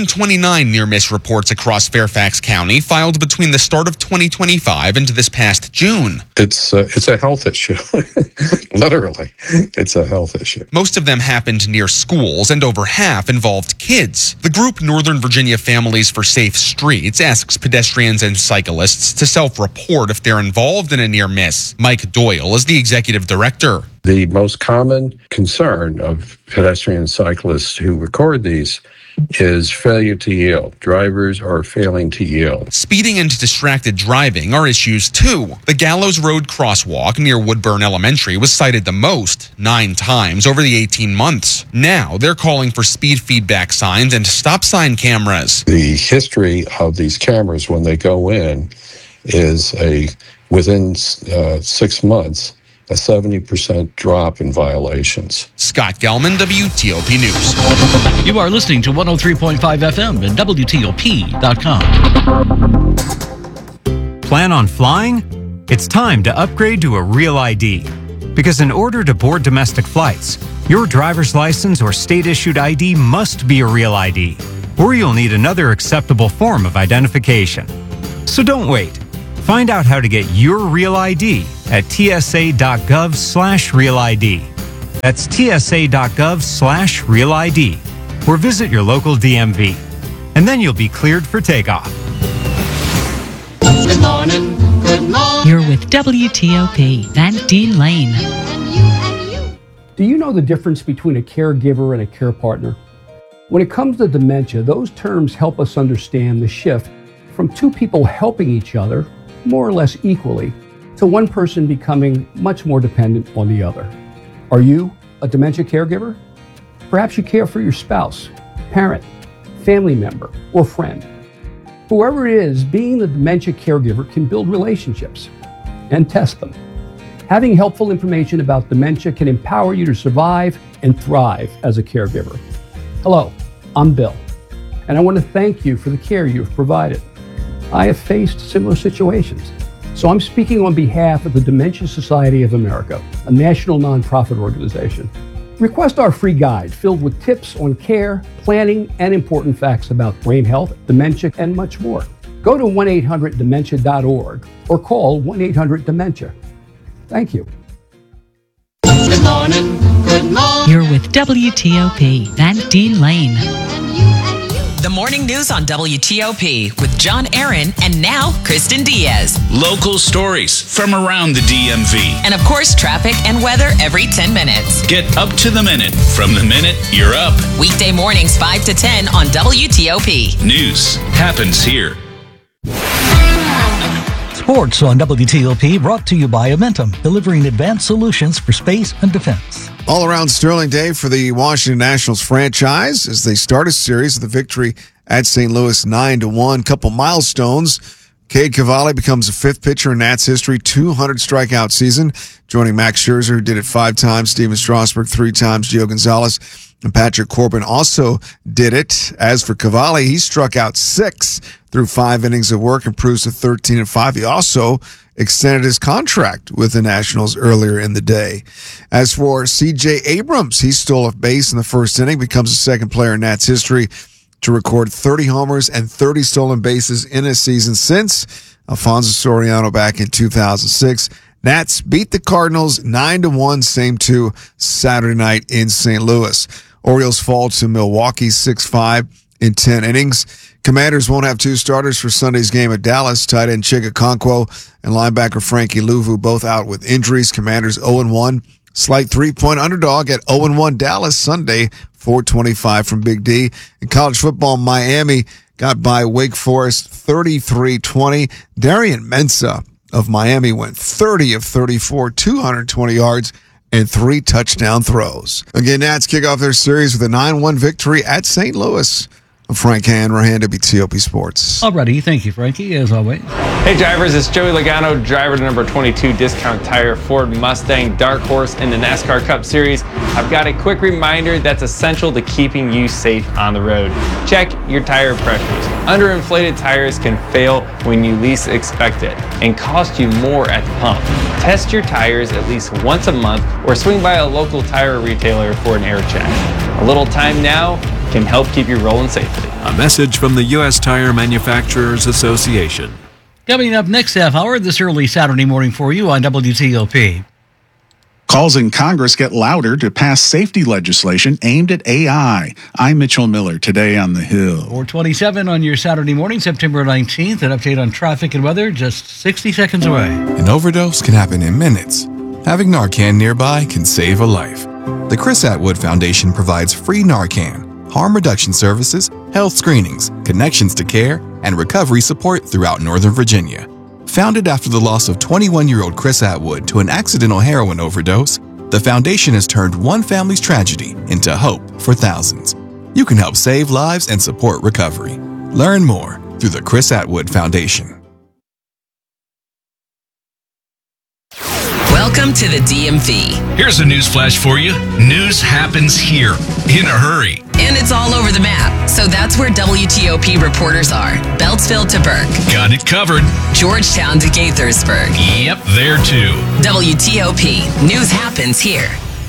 129 near-miss reports across Fairfax County filed between the start of 2025 and this past June. It's a health issue. Literally, it's a health issue. Most of them happened near schools, and over half involved kids. The group Northern Virginia Families for Safe Streets asks pedestrians and cyclists to self-report if they're involved in a near-miss. Mike Doyle is the executive director. The most common concern of pedestrian cyclists who record these is failure to yield. Drivers are failing to yield. Speeding and distracted driving are issues too. The Gallows Road crosswalk near Woodburn Elementary was cited the most, 9 times over the 18 months. Now they're calling for speed feedback signs and stop sign cameras. The history of these cameras when they go in is within 6 months, a 70% drop in violations. Scott Gelman, WTOP News. You are listening to 103.5 FM and WTOP.com. Plan on flying? It's time to upgrade to a Real ID. Because in order to board domestic flights, your driver's license or state-issued ID must be a Real ID, or you'll need another acceptable form of identification. So don't wait. Find out how to get your Real ID at tsa.gov/Real ID. That's tsa.gov/Real ID. Or visit your local DMV. And then you'll be cleared for takeoff. Good morning. Good morning. You're with WTOP, Van Dean Lane. Do you know the difference between a caregiver and a care partner? When it comes to dementia, those terms help us understand the shift from two people helping each other more or less equally to one person becoming much more dependent on the other. Are you a dementia caregiver? Perhaps you care for your spouse, parent, family member, or friend. Whoever it is, being the dementia caregiver can build relationships and test them. Having helpful information about dementia can empower you to survive and thrive as a caregiver. Hello, I'm Bill, and I want to thank you for the care you've provided. I have faced similar situations, so I'm speaking on behalf of the Dementia Society of America, a national nonprofit organization. Request our free guide filled with tips on care, planning, and important facts about brain health, dementia, and much more. Go to 1-800-DEMENTIA.org or call 1-800-DEMENTIA. Thank you. Good morning. Good morning. You're with WTOP, Van Dean Lane. The morning news on WTOP with John Aaron and now Kristen Diaz. Local stories from around the DMV. And of course, traffic and weather every 10 minutes. Get up to the minute from the minute you're up. Weekday mornings 5 to 10 on WTOP. News happens here. Sports on WTOP brought to you by Amentum, delivering advanced solutions for space and defense. All around sterling day for the Washington Nationals franchise as they start a series of the victory at St. Louis 9-1. Couple milestones. Cade Cavalli becomes the 5th pitcher in Nats history, 200 strikeout season, joining Max Scherzer, who did it 5 times, Steven Strasburg 3 times, Gio Gonzalez, and Patrick Corbin also did it. As for Cavalli, he struck out 6 through 5 innings of work, improves to 13-5. He also extended his contract with the Nationals earlier in the day. As for C.J. Abrams, he stole a base in the first inning, becomes the 2nd player in Nats history to record 30 homers and 30 stolen bases in a season since Alfonso Soriano back in 2006. Nats beat the Cardinals 9-1, same to Saturday night in St. Louis. Orioles fall to Milwaukee 6-5 in 10 innings. Commanders won't have 2 starters for Sunday's game at Dallas. Tight end Chig Okonkwo and linebacker Frankie Louvu both out with injuries. Commanders 0-1. Slight 3-point underdog at 0-1 Dallas Sunday, 4:25 from Big D. In college football, Miami got by Wake Forest 33-20. Darian Mensah of Miami went 30 of 34, 220 yards, and 3 touchdown throws. Again, Nats kick off their series with a 9-1 victory at St. Louis. I'm Frank Hanrahan, WTOP Sports. Alrighty, thank you, Frankie, as always. Hey drivers, it's Joey Logano, driver to number 22 Discount Tire Ford Mustang Dark Horse in the NASCAR Cup Series. I've got a quick reminder that's essential to keeping you safe on the road. Check your tire pressures. Underinflated tires can fail when you least expect it and cost you more at the pump. Test your tires at least once a month or swing by a local tire retailer for an air check. A little time now can help keep you rolling safely. A message from the U.S. Tire Manufacturers Association. Coming up next half hour this early Saturday morning for you on WTOP. Calls in Congress get louder to pass safety legislation aimed at AI. I'm Mitchell Miller, today on the Hill. 4:27 on your Saturday morning, September 19th. An update on traffic and weather just 60 seconds away. An overdose can happen in minutes. Having Narcan nearby can save a life. The Chris Atwood Foundation provides free Narcan, harm reduction services, health screenings, connections to care, and recovery support throughout Northern Virginia. Founded after the loss of 21-year-old Chris Atwood to an accidental heroin overdose, the foundation has turned one family's tragedy into hope for thousands. You can help save lives and support recovery. Learn more through the Chris Atwood Foundation. Welcome to the DMV. Here's a news flash for you. News happens here in a hurry. And it's all over the map. So that's where WTOP reporters are. Beltsville to Burke. Got it covered. Georgetown to Gaithersburg. Yep, there too. WTOP. News happens here.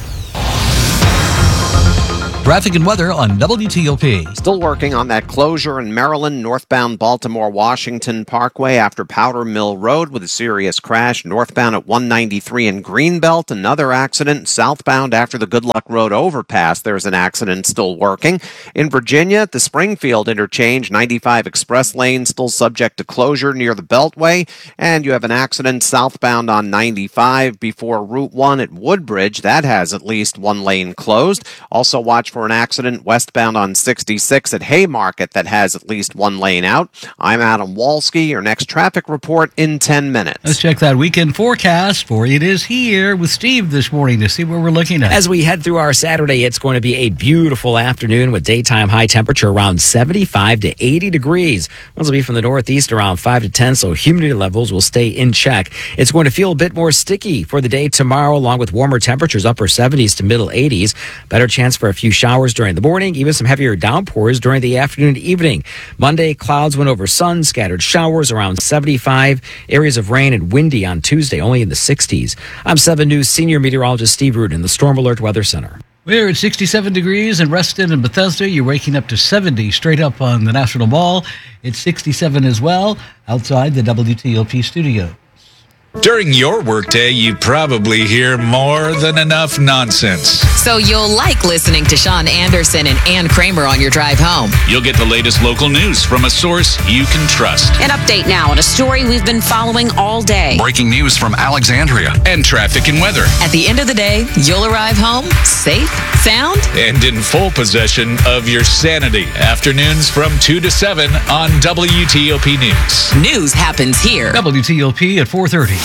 Traffic and weather on WTOP. Still working on that closure in Maryland, northbound Baltimore-Washington Parkway after Powder Mill Road with a serious crash. Northbound at 193 in Greenbelt, another accident. Southbound after the Good Luck Road overpass, there's an accident still working. In Virginia, at the Springfield interchange, 95 express lane still subject to closure near the Beltway. And you have an accident southbound on 95 before Route 1 at Woodbridge. That has at least one lane closed. Also watch for an accident westbound on 66 at Haymarket that has at least one lane out. I'm Adam Walski. Your next traffic report in 10 minutes. Let's check that weekend forecast for you. It is here with Steve this morning to see what we're looking at. As we head through our Saturday, it's going to be a beautiful afternoon with daytime high temperature around 75 to 80 degrees. Winds will be from the northeast around 5 to 10, so humidity levels will stay in check. It's going to feel a bit more sticky for the day tomorrow, along with warmer temperatures, upper 70s to middle 80s. Better chance for a few showers during the morning, even some heavier downpours during the afternoon and evening. Monday, clouds went over sun, scattered showers around 75, areas of rain and windy on Tuesday, only in the 60s. I'm 7 News senior meteorologist Steve Rudin in the Storm Alert Weather Center. We're at 67 degrees in Reston and Bethesda. You're waking up to 70 straight up on the National Mall. It's 67 as well outside the WTOP studio. During your workday, you probably hear more than enough nonsense. So you'll like listening to Sean Anderson and Ann Kramer on your drive home. You'll get the latest local news from a source you can trust. An update now on a story we've been following all day. Breaking news from Alexandria and traffic and weather. At the end of the day, you'll arrive home safe, sound, and in full possession of your sanity. Afternoons from 2 to 7 on WTOP News. News happens here. WTOP at 4:30.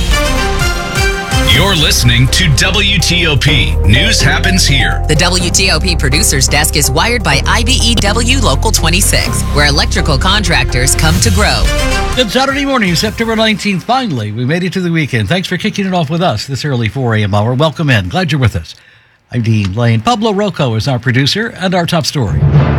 You're listening to WTOP. News happens here. The WTOP producer's desk is wired by IBEW Local 26, where electrical contractors come to grow. Good Saturday morning, September 19th. Finally, we made it to the weekend. Thanks for kicking it off with us this early 4 a.m. hour. Welcome in. Glad you're with us. I'm Dean Lane. Pablo Rocco is our producer and our top story.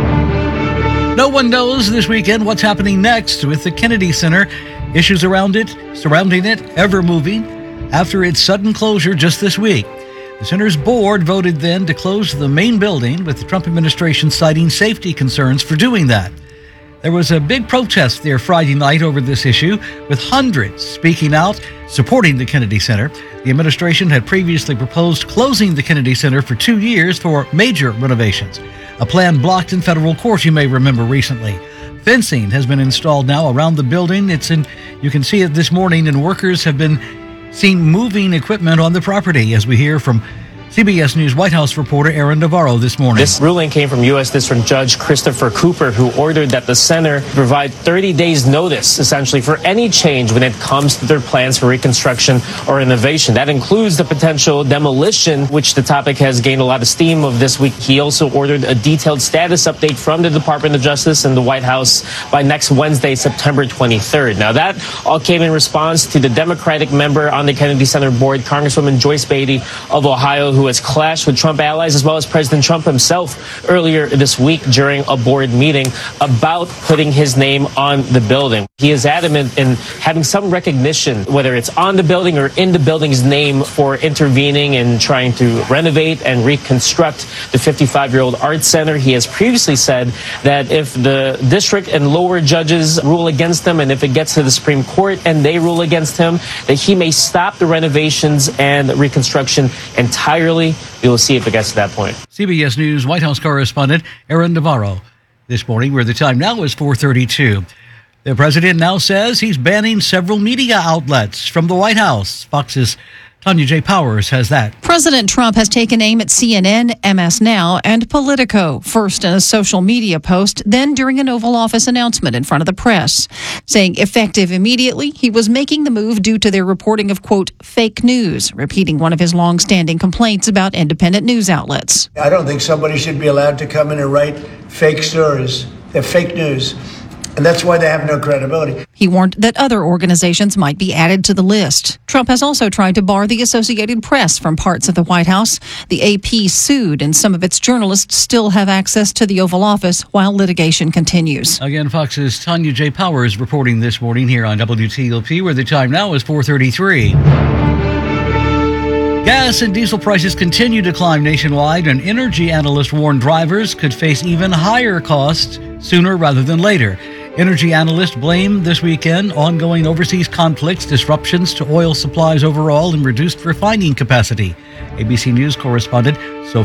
No one knows this weekend what's happening next with the Kennedy Center. Issues around it, surrounding it, ever moving after its sudden closure just this week. The center's board voted then to close the main building, with the Trump administration citing safety concerns for doing that. There was a big protest there Friday night over this issue, with hundreds speaking out, supporting the Kennedy Center. The administration had previously proposed closing the Kennedy Center for 2 years for major renovations, a plan blocked in federal court, you may remember recently. Fencing has been installed now around the building. You can see it this morning, and workers have been seen moving equipment on the property, as we hear from CBS News White House reporter Aaron Navarro this morning. This ruling came from U.S. District Judge Christopher Cooper, who ordered that the center provide 30 days notice, essentially, for any change when it comes to their plans for reconstruction or renovation. That includes the potential demolition, which the topic has gained a lot of steam of this week. He also ordered a detailed status update from the Department of Justice and the White House by next Wednesday, September 23rd. Now, that all came in response to the Democratic member on the Kennedy Center board, Congresswoman Joyce Beatty of Ohio, who has clashed with Trump allies as well as President Trump himself earlier this week during a board meeting about putting his name on the building. He is adamant in having some recognition, whether it's on the building or in the building's name, for intervening and trying to renovate and reconstruct the 55-year-old art center. He has previously said that if the district and lower judges rule against him, and if it gets to the Supreme Court and they rule against him, that he may stop the renovations and reconstruction entirely. We will see if it gets to that point. CBS News White House correspondent Aaron Navarro this morning, where the time now is 4:32. The president now says he's banning several media outlets from the White House. Fox's Tanya J. Powers has that. President Trump has taken aim at CNN, MS Now, and Politico, first in a social media post, then during an Oval Office announcement in front of the press, saying effective immediately, he was making the move due to their reporting of, quote, fake news, repeating one of his long-standing complaints about independent news outlets. I don't think somebody should be allowed to come in and write fake stories. They're fake news. And that's why they have no credibility. He warned that other organizations might be added to the list. Trump has also tried to bar the Associated Press from parts of the White House. The AP sued, and some of its journalists still have access to the Oval Office while litigation continues. Again, Fox's Tanya J. Powers reporting this morning here on WTOP, where the time now is 4:33. Gas and diesel prices continue to climb nationwide, and energy analysts warn drivers could face even higher costs sooner rather than later. Energy analysts blame this weekend ongoing overseas conflicts, disruptions to oil supplies overall, and reduced refining capacity. ABC News correspondent